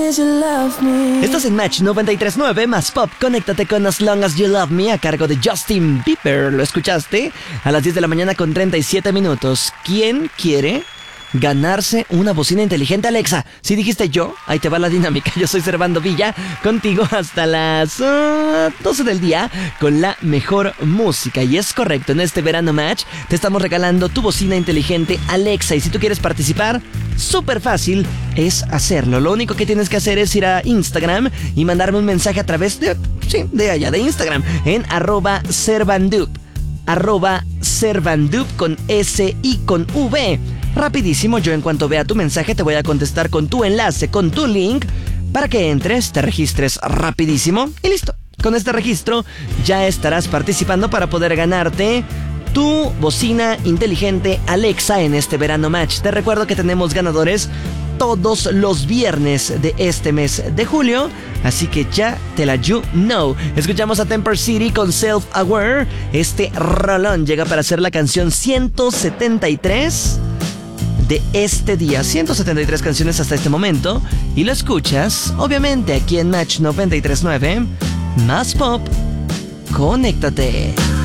as you love me. Estás en Match 93.9 más Pop. Conéctate con As Long As You Love Me a cargo de Justin Bieber. ¿Lo escuchaste? A las 10 de la mañana con 37 minutos. ¿Quién quiere ganarse una bocina inteligente Alexa? Si dijiste yo, ahí te va la dinámica. Yo soy Servando Villa, contigo hasta las 12 del día con la mejor música. Y es correcto, en este verano Match te estamos regalando tu bocina inteligente Alexa. Y si tú quieres participar, súper fácil es hacerlo. Lo único que tienes que hacer es ir a Instagram y mandarme un mensaje a través de Instagram en @Servandup. @Servandup con S y con V. Rapidísimo, yo en cuanto vea tu mensaje te voy a contestar con tu enlace, con tu link, para que entres, te registres rapidísimo y listo. Con este registro ya estarás participando para poder ganarte tu bocina inteligente Alexa en este verano Match. Te recuerdo que tenemos ganadores todos los viernes de este mes de julio, así que ya te la you know. Escuchamos a Temper City con Self Aware. Este rolón llega para ser la canción 173 de este día. 173 canciones hasta este momento, y lo escuchas obviamente aquí en Match 93.9 más Pop. Conéctate.